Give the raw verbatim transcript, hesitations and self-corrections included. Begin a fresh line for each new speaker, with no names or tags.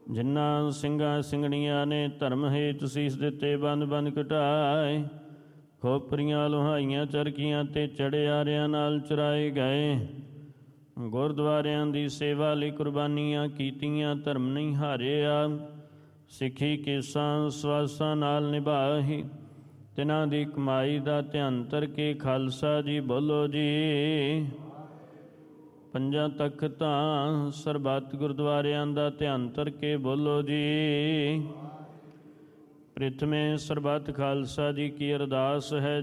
ਜਿਨ੍ਹਾਂ ਸਿੰਘਾਂ ਸਿੰਘਣੀਆਂ ਨੇ ਧਰਮ ਹੇਤ ਸੀਸ ਦਿੱਤੇ, ਬੰਦ ਬੰਦ ਘਟਾਏ, ਖੋਪਰੀਆਂ ਲੋਹਾਈਆਂ ਚਰਖੀਆਂ ਤੇ ਚੜਿਆਰਿਆਂ ਨਾਲ ਚੁਰਾਏ ਗਏ। ਗੁਰਦੁਆਰਿਆਂ ਦੀ ਸੇਵਾ ਲਈ ਕੁਰਬਾਨੀਆਂ ਕੀਤੀਆਂ, ਧਰਮ ਨਹੀਂ ਹਾਰਿਆ। ਸਿੱਖੀ ਕੇਸਾਂ ਸਵਾਸਾਂ ਨਾਲ ਨਿਭਾਹੀ, ਤਿਨਾਂ ਦੀ ਕਮਾਈ ਦਾ ਧਿਆਨ ਧਰ ਕੇ ਖਾਲਸਾ ਜੀ ਬੋਲੋ ਜੀ। ਪੰਜਾਂ ਤਖ਼ਤਾਂ ਸਰਬੱਤ ਗੁਰਦੁਆਰਿਆਂ ਦਾ ਧਿਆਨ ਧਰ ਕੇ ਬੋਲੋ ਜੀ। ਪ੍ਰਿਥਮੇ ਸਰਬੱਤ ਖਾਲਸਾ ਜੀ ਕੀ ਅਰਦਾਸ ਹੈ।